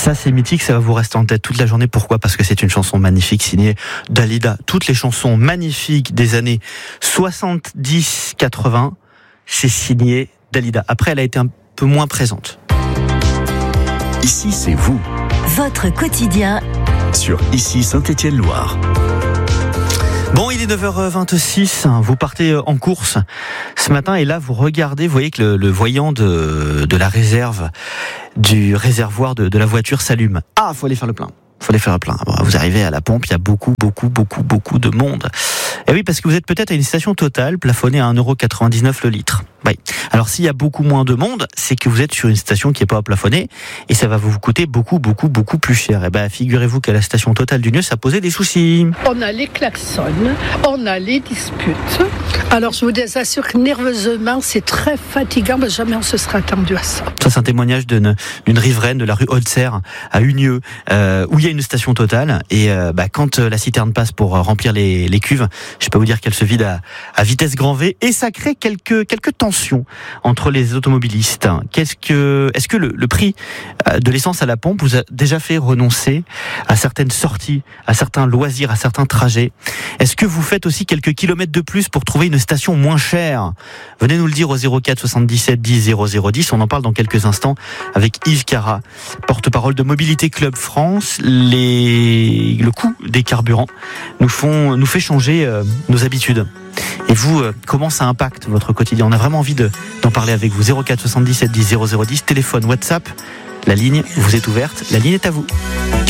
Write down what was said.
Ça, c'est mythique, ça va vous rester en tête toute la journée. Pourquoi ? Parce que c'est une chanson magnifique signée Dalida. Toutes les chansons magnifiques des années 70-80, c'est signé Dalida. Après, elle a été un peu moins présente. Ici, c'est vous. Votre quotidien Sur Ici Saint-Étienne-Loire. Bon, il est 9h26, vous partez en course ce matin et là vous regardez, vous voyez que le voyant de la réserve, du réservoir de la voiture s'allume. Ah, faut aller faire le plein. Vous arrivez à la pompe, il y a beaucoup de monde. Et oui, parce que vous êtes peut-être à une station Total plafonnée à 1,99€ le litre. Oui. Alors s'il y a beaucoup moins de monde, c'est que vous êtes sur une station qui n'est pas plafonnée et ça va vous coûter beaucoup plus cher. Et ben figurez-vous qu'à la station Total du Nieu, ça posait des soucis. On a les klaxons, on a les disputes. Alors je vous assure que nerveusement, c'est très fatigant, mais jamais on se sera attendu à ça. Ça, c'est un témoignage d'une riveraine de la rue Haute-Serre à Unieux, où il y a une station Total et quand la citerne passe pour remplir les cuves, je peux vous dire qu'elle se vide à vitesse grand V et ça crée quelques tensions entre les automobilistes. Est-ce que le prix de l'essence à la pompe vous a déjà fait renoncer à certaines sorties, à certains loisirs, à certains trajets ? Est-ce que vous faites aussi quelques kilomètres de plus pour trouver une station moins chère ? Venez nous le dire au 04 77 10 0010. On en parle dans quelques instants avec Yves Cara, porte-parole de Mobilité Club France. Le coût des carburants nous fait changer nos habitudes. Et vous, comment ça impacte votre quotidien ? On a vraiment envie d'en parler avec vous. 04 77 10 0010, téléphone, WhatsApp, la ligne vous est ouverte, la ligne est à vous.